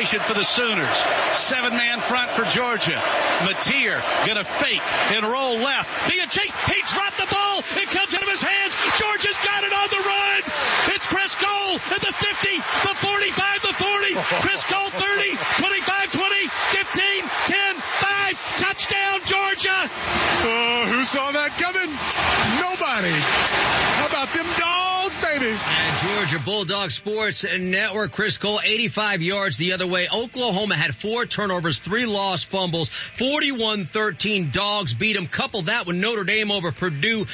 formation for the Sooners. 7-man front for Georgia. Mateer going to fake and roll left. Being chased. He dropped the ball. It comes out of his hands. Georgia's got it on the run. It's Chris Cole at the 50, the 45, the 40. Chris Cole 30, 25, 20, 15, 10, 5. Touchdown, Georgia. Who saw that coming? Nobody. How about them dogs, baby? And Georgia Bulldog Sports Network, Chris Cole, 85 yards the other way. Oklahoma had 4 turnovers, 3 lost fumbles, 41-13. Dogs beat them. Couple that with Notre Dame over Purdue,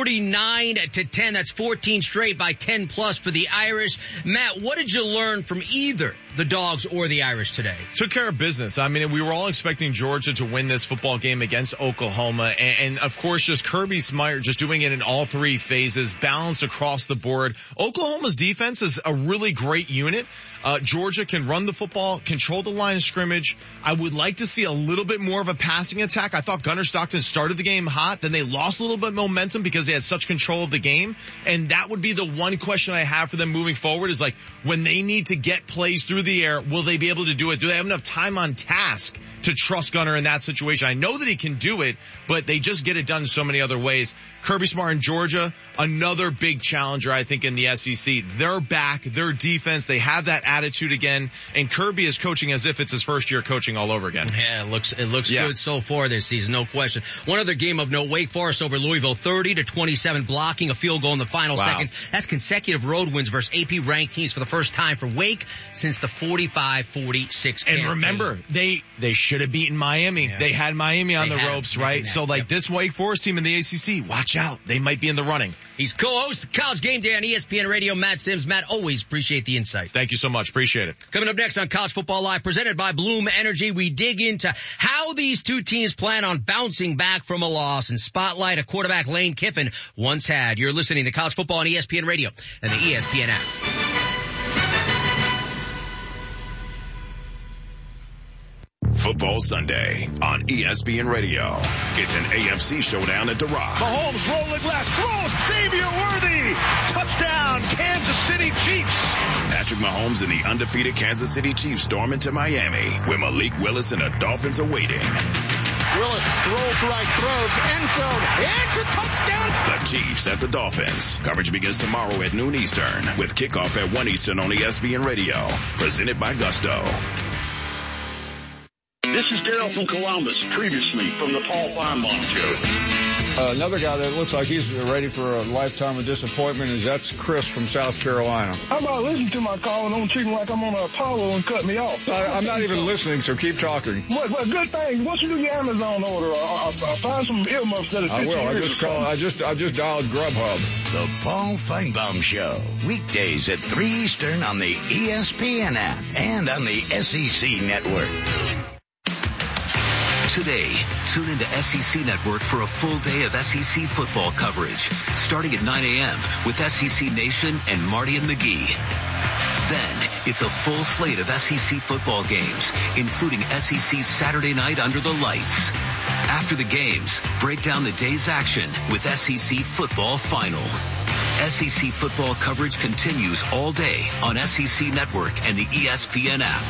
49-10. That's 14 straight by 10 plus for the Irish. Matt, what did you learn from either the Dogs or the Irish today? Took care of business. I mean, we were all expecting Georgia to win this football game against Oklahoma. And of course, just Kirby Smart just doing it in all 3 phases, balanced across the board. Oklahoma's defense is a really great unit. Georgia can run the football, control the line of scrimmage. I would like to see a little bit more of a passing attack. I thought Gunnar Stockton started the game hot, then they lost a little bit of momentum because they had such control of the game. And that would be the one question I have for them moving forward is like, when they need to get plays through the air, will they be able to do it? Do they have enough time on task to trust Gunnar in that situation? I know that he can do it, but they just get it done in so many other ways. Kirby Smart in Georgia, another big challenger, I think, in the SEC. They're back. Their defense, they have that attitude again. And Kirby is coaching as if it's his first year coaching all over again. Yeah, it looks good so far this season, no question. One other game of note, Wake Forest over Louisville, 30-27, blocking a field goal in the final seconds. That's consecutive road wins versus AP ranked teams for the first time for Wake since the 45-46 campaign. And remember, they should have beaten Miami. Yeah. They had Miami on the ropes, right? So this Wake Forest team in the ACC, watch out. They might be in the running. He's co-host of College Game Day on ESPN Radio, Matt Sims. Matt, always appreciate the insight. Thank you so much. Appreciate it. Coming up next on College Football Live, presented by Bloom Energy, we dig into how these two teams plan on bouncing back from a loss and spotlight a quarterback Lane Kiffin once had. You're listening to College Football on ESPN Radio and the ESPN app. Football Sunday on ESPN Radio. It's an AFC showdown at The Rock. Mahomes rolling left, throws, Xavier Worthy, touchdown, Kansas City Chiefs. Patrick Mahomes and the undefeated Kansas City Chiefs storm into Miami, where Malik Willis and the Dolphins are waiting. Willis throws right, throws, end zone, it's a touchdown. The Chiefs at the Dolphins. Coverage begins tomorrow at noon Eastern, with kickoff at 1 Eastern on ESPN Radio. Presented by Gusto. This is Daryl from Columbus, previously from the Paul Feinbaum Show. Another guy that looks like he's ready for a lifetime of disappointment that's Chris from South Carolina. How about listening to my call and don't treat me like I'm on Apollo and cut me off? I'm not even listening, so keep talking. What good thing? Once you do your Amazon order, I'll find some earmuffs that I will. I just dialed Grubhub. The Paul Feinbaum Show, weekdays at 3 Eastern on the ESPN app and on the SEC Network. Today, tune into SEC Network for a full day of SEC football coverage, starting at 9 a.m. with SEC Nation and Marty and McGee. Then, it's a full slate of SEC football games, including SEC Saturday Night Under the Lights. After the games, break down the day's action with SEC Football Final. SEC football coverage continues all day on SEC Network and the ESPN app.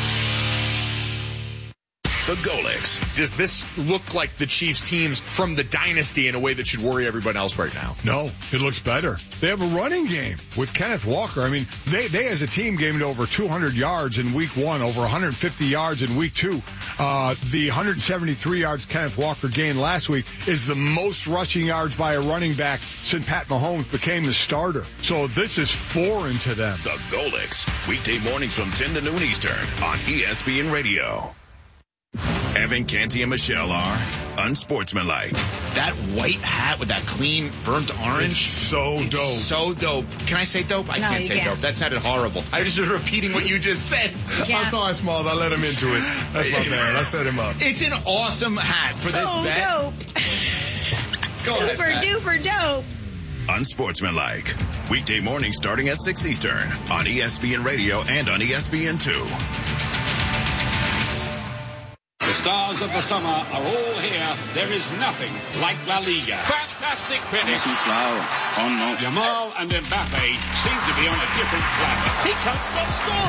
The Golics. Does this look like the Chiefs teams from the dynasty in a way that should worry everyone else right now? No, it looks better. They have a running game with Kenneth Walker. I mean, they as a team gained over 200 yards in week 1, over 150 yards in week 2. The 173 yards Kenneth Walker gained last week is the most rushing yards by a running back since Pat Mahomes became the starter. So this is foreign to them. The Golics. Weekday mornings from 10 to noon Eastern on ESPN Radio. Evan, Canty, and Michelle are unsportsmanlike. That white hat with that clean burnt orange. It's so dope. So dope. Can I say dope? I can't say dope. That sounded horrible. I was just repeating what you just said. Yeah. I saw it, Smalls. I let him into it. That's my man. I set him up. It's an awesome hat for this bet. Super duper dope. Unsportsmanlike. Weekday mornings starting at 6 Eastern on ESPN Radio and on ESPN2. The stars of the summer are all here. There is nothing like La Liga. Fantastic finish. Yamal and Mbappe seem to be on a different planet. He can't stop scoring.